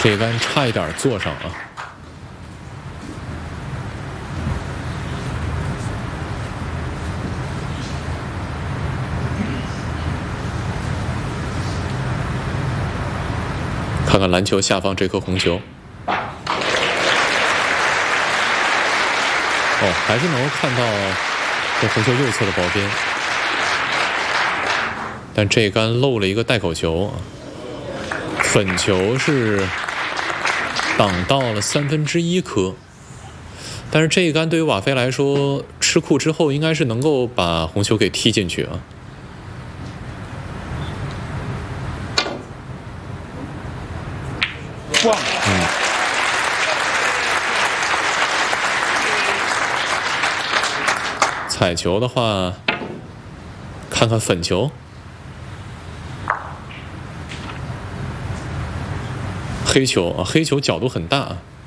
这杆差一点坐上啊。看看篮球下方这颗红球，哦，还是能够看到这红球右侧的包边，但这杆漏了一个带口球，粉球是挡到了1/3颗，但是这一杆对于瓦菲来说，吃库之后应该是能够把红球给踢进去啊。彩球的话，看看粉球，黑球啊，黑球角度很大。